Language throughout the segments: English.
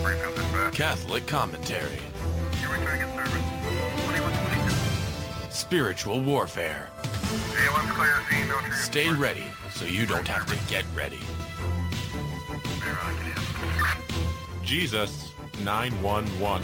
Catholic commentary. Spiritual warfare. Stay ready so you don't have to get ready. Jesus 911.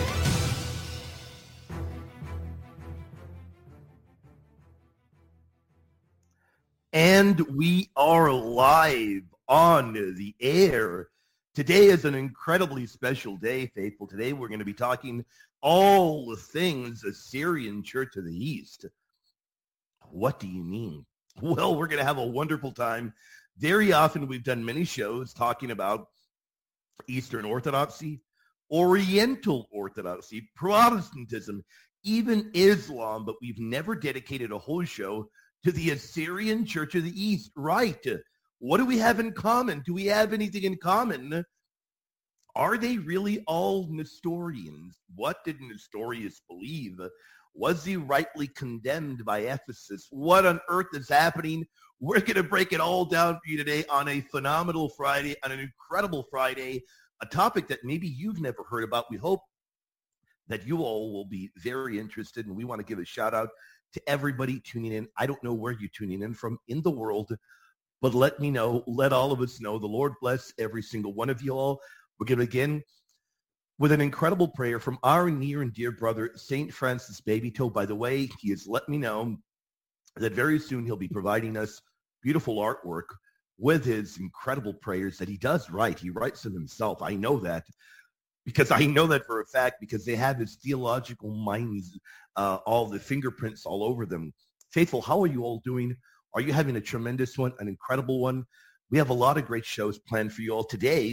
And we are live on the air. Today is an incredibly special day, faithful. Today we're going to be talking all the things Assyrian Church of the East. What do you mean? Well, we're going to have a wonderful time. Very often we've done many shows talking about Eastern Orthodoxy, Oriental Orthodoxy, Protestantism, even Islam, but we've never dedicated a whole show to the Assyrian Church of the East. Right. What do we have in common? Do we have anything in common? Are they really all Nestorians? What did Nestorius believe? Was he rightly condemned by Ephesus? What on earth is happening? We're going to break it all down for you today on a phenomenal Friday, on an incredible Friday, a topic that maybe you've never heard about. We hope that you all will be very interested, and we want to give a shout out to everybody tuning in. I don't know where you're tuning in from in the world, but let me know. Let all of us know. The Lord bless every single one of you all. We're going to begin with an incredible prayer from our near and dear brother, St. Francis Babytoe. By the way, he has let me know that very soon he'll be providing us beautiful artwork with his incredible prayers that he does write. He writes them himself. I know that because I know that for a fact, because they have his theological minds, all the fingerprints all over them. Faithful, how are you all doing? Are you having a tremendous one, an incredible one? We have a lot of great shows planned for you all today.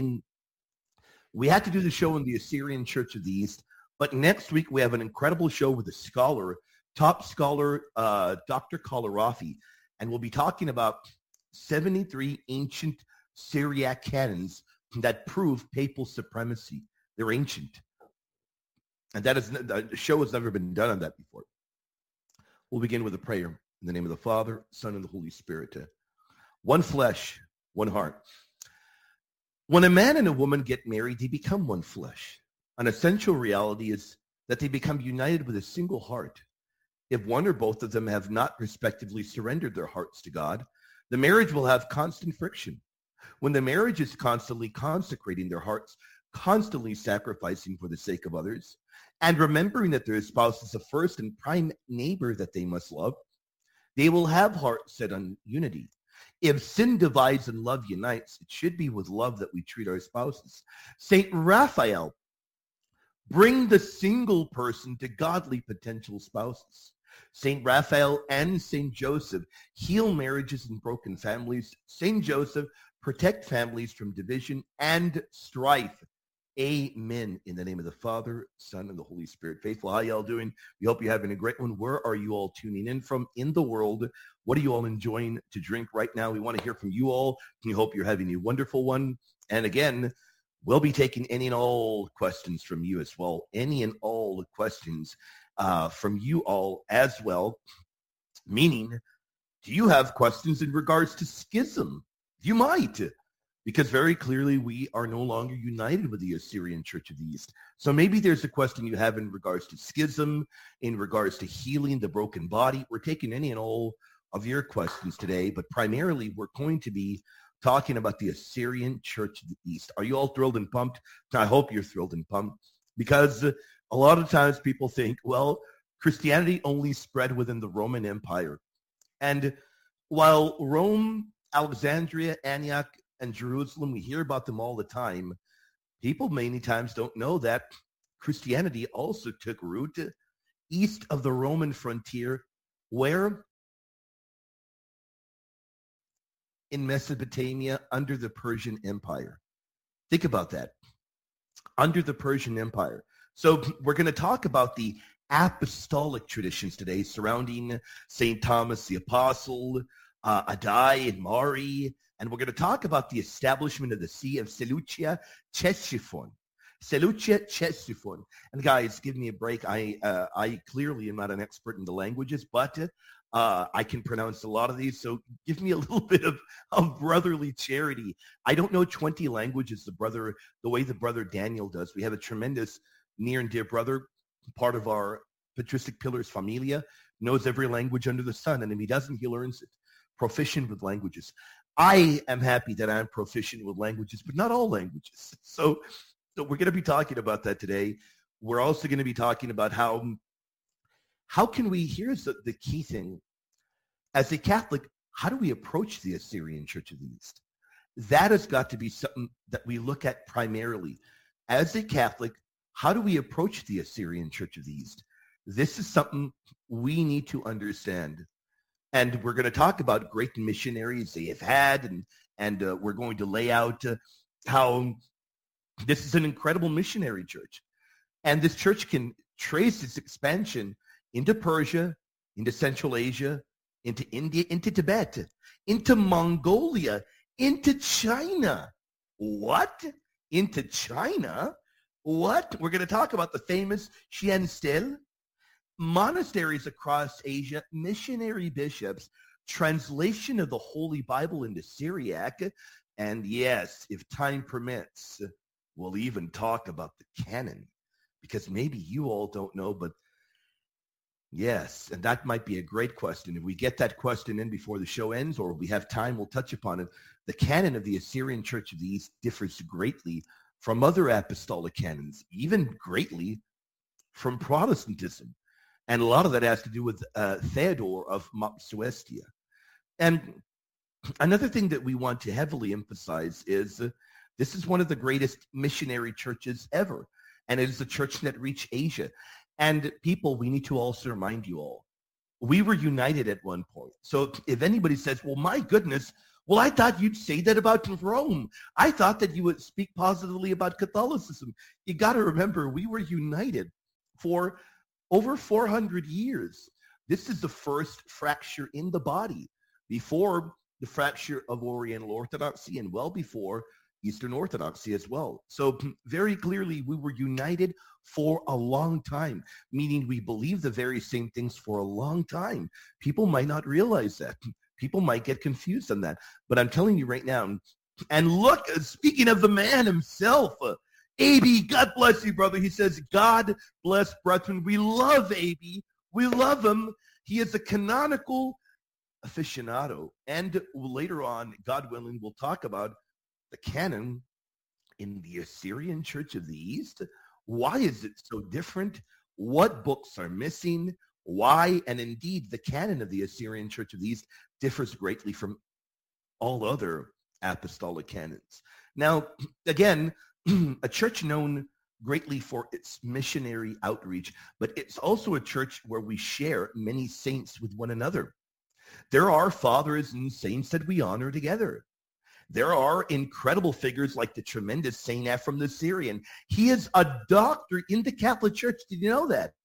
We had to do the show in the Assyrian Church of the East, but next week we have an incredible show with a scholar, top scholar, Dr. Kalarafi, and we'll be talking about 73 ancient Syriac canons that prove papal supremacy. They're ancient. And that is, the show has never been done on that before. We'll begin with a prayer in the name of the Father, Son, and the Holy Spirit. One flesh, one heart. When a man and a woman get married, they become one flesh. An essential reality is that they become united with a single heart. If one or both of them have not respectively surrendered their hearts to God, the marriage will have constant friction. When the marriage is constantly consecrating their hearts, constantly sacrificing for the sake of others, and remembering that their spouse is the first and prime neighbor that they must love, they will have hearts set on unity. If sin divides and love unites, it should be with love that we treat our spouses. Saint Raphael, bring the single person to godly potential spouses. Saint Raphael and Saint Joseph, heal marriages and broken families. Saint Joseph, protect families from division and strife. Amen. In the name of the Father, Son, and the Holy Spirit. Faithful, how y'all doing? We hope you're having a great one. Where are you all tuning in from in the world? What are you all enjoying to drink right now? We want to hear from you all. We hope you're having a wonderful one. And again, we'll be taking any and all questions from you as well. Any and all questions from you all as well. Meaning, do you have questions in regards to schism? You might. Because very clearly we are no longer united with the Assyrian Church of the East. So maybe there's a question you have in regards to schism, in regards to healing the broken body. We're taking any and all of your questions today, but primarily we're going to be talking about the Assyrian Church of the East. Are you all thrilled and pumped? I hope you're thrilled and pumped, because a lot of times people think, well, Christianity only spread within the Roman Empire. And while Rome, Alexandria, Antioch, and Jerusalem, we hear about them all the time, people many times don't know that Christianity also took root east of the Roman frontier, where? In Mesopotamia, under the Persian Empire. Think about that. Under the Persian Empire. So we're going to talk about the apostolic traditions today surrounding St. Thomas the Apostle, Addai and Mari, and we're going to talk about the establishment of the See of Seleucia Ctesiphon. Seleucia Ctesiphon. And guys, give me a break. I clearly am not an expert in the languages, but I can pronounce a lot of these, so give me a little bit of brotherly charity. I don't know 20 languages the way the brother Daniel does. We have a tremendous near and dear brother, part of our Patristic Pillars Familia, knows every language under the sun, and if he doesn't, he learns it. Proficient with languages. I am happy that I'm proficient with languages, but not all languages. So we're going to be talking about that today. We're also going to be talking about how can we, here's the key thing. As a Catholic, how do we approach the Assyrian Church of the East? That has got to be something that we look at primarily. As a Catholic, how do we approach the Assyrian Church of the East? This is something we need to understand. And we're going to talk about great missionaries they have had, and we're going to lay out how this is an incredible missionary church. And this church can trace its expansion into Persia, into Central Asia, into India, into Tibet, into Mongolia, into China. What? Into China? What? We're going to talk about the famous Xian Stel, monasteries across Asia, missionary bishops, translation of the Holy Bible into Syriac, and yes, if time permits, we'll even talk about the canon, because maybe you all don't know, but yes, and that might be a great question. If we get that question in before the show ends, or we have time, we'll touch upon it. The canon of the Assyrian Church of the East differs greatly from other apostolic canons, even greatly from Protestantism. And a lot of that has to do with Theodore of Mopsuestia. And another thing that we want to heavily emphasize is this is one of the greatest missionary churches ever. And it is a church that reached Asia. And people, we need to also remind you all, we were united at one point. So if anybody says, well, my goodness, well, I thought you'd say that about Rome. I thought that you would speak positively about Catholicism. You got to remember, we were united for over 400 years. This is the first fracture in the body before the fracture of Oriental Orthodoxy and well before Eastern Orthodoxy as well. So very clearly, we were united for a long time, meaning we believe the very same things for a long time. People might not realize that. People might get confused on that. But I'm telling you right now, and look, speaking of the man himself, A.B., God bless you, brother. He says, God bless brethren. We love A.B. We love him. He is a canonical aficionado. And later on, God willing, we'll talk about the canon in the Assyrian Church of the East. Why is it so different? What books are missing? Why? And indeed, the canon of the Assyrian Church of the East differs greatly from all other apostolic canons. Now, again, a church known greatly for its missionary outreach, but it's also a church where we share many saints with one another. There are fathers and saints that we honor together. There are incredible figures like the tremendous Saint Ephrem the Syrian. He is a doctor in the Catholic Church. Did you know that?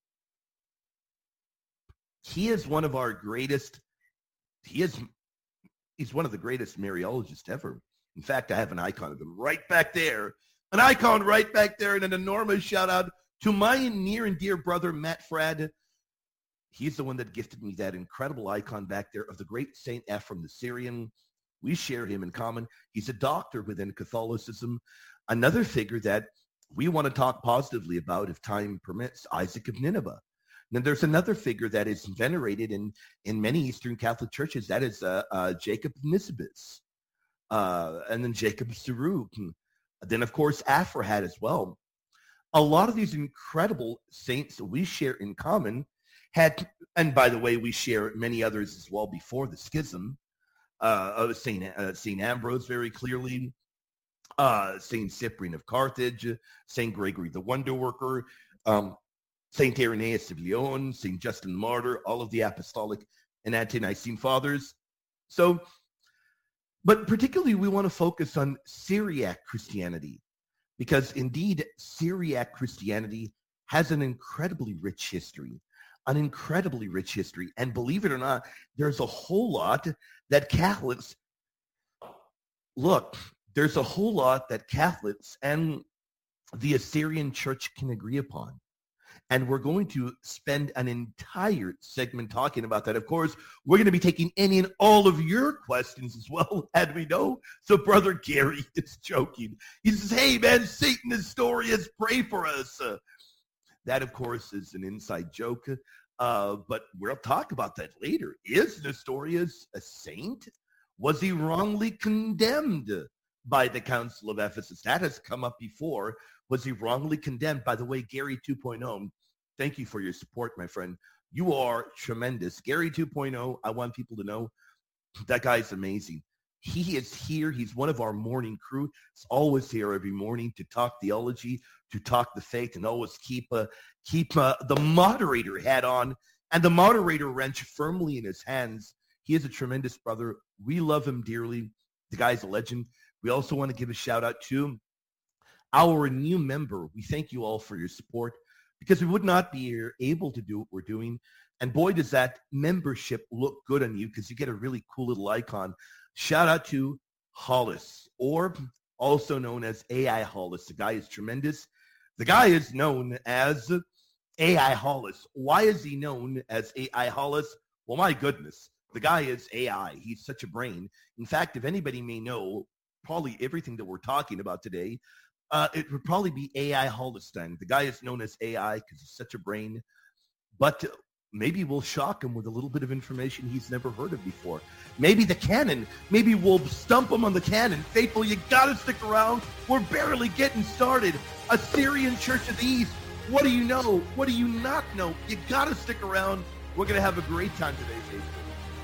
He is one of our greatest, he's one of the greatest Mariologists ever. In fact, I have an icon of him right back there. An icon right back there, and an enormous shout out to my near and dear brother, Matt Frad. He's the one that gifted me that incredible icon back there of the great Saint Ephrem the Syrian. We share him in common. He's a doctor within Catholicism. Another figure that we want to talk positively about, if time permits, Isaac of Nineveh. Then there's another figure that is venerated in many Eastern Catholic churches. That is Jacob of Nisibis, and then Jacob of Saruk. Then, of course, Aphrahat as well. A lot of these incredible saints that we share in common had, and by the way, we share many others as well before the schism, of St. Ambrose very clearly, St. Cyprian of Carthage, St. Gregory the Wonder Worker, St. Irenaeus of Lyon, St. Justin the Martyr, all of the apostolic and ante-Nicene fathers. So, but particularly we want to focus on Syriac Christianity, because indeed Syriac Christianity has an incredibly rich history. And believe it or not, there's a whole lot that Catholics, there's a whole lot that Catholics and the Assyrian Church can agree upon. And we're going to spend an entire segment talking about that. Of course, we're going to be taking any and all of your questions as well, as we know. So Brother Gary is joking. He says, hey, man, Satan Nestorius, pray for us. That, of course, is an inside joke. But we'll talk about that later. Is Nestorius a saint? Was he wrongly condemned by the Council of Ephesus? That has come up before. Was he wrongly condemned? By the way, Gary 2.0, thank you for your support, my friend. You are tremendous. Gary 2.0, I want people to know that guy's amazing. He is here. He's one of our morning crew. He's always here every morning to talk theology, to talk the faith, and always keep the moderator hat on and the moderator wrench firmly in his hands. He is a tremendous brother. We love him dearly. The guy's a legend. We also want to give a shout out to our new member. We thank you all for your support because we would not be able to do what we're doing. And boy, does that membership look good on you because you get a really cool little icon. Shout out to Hollis, or also known as AI Hollis. The guy is tremendous. The guy is known as AI Hollis. Why is he known as AI Hollis? Well, my goodness. The guy is AI. He's such a brain. In fact, if anybody may know, probably everything that we're talking about today, it would probably be AI Hollistein. The guy is known as AI because he's such a brain. But maybe we'll shock him with a little bit of information he's never heard of before. Maybe the canon. Maybe we'll stump him on the canon. Faithful, you got to stick around. We're barely getting started. Assyrian Church of the East. What do you know? What do you not know? You got to stick around. We're going to have a great time today, Faithful.